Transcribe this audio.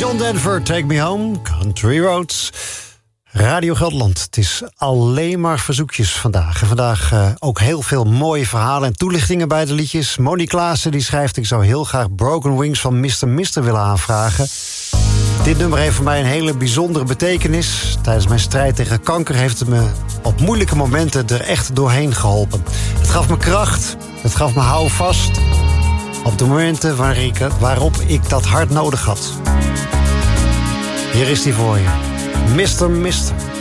John Denver, Take Me Home, Country Roads. Radio Gelderland, het is alleen maar verzoekjes vandaag. En vandaag ook heel veel mooie verhalen en toelichtingen bij de liedjes. Monique Klaassen die schrijft: ik zou heel graag Broken Wings van Mr. willen aanvragen. Dit nummer heeft voor mij een hele bijzondere betekenis. Tijdens mijn strijd tegen kanker heeft het me op moeilijke momenten er echt doorheen geholpen. Het gaf me kracht, het gaf me houvast op de momenten waarop ik dat hard nodig had. Hier is die voor je. Mr.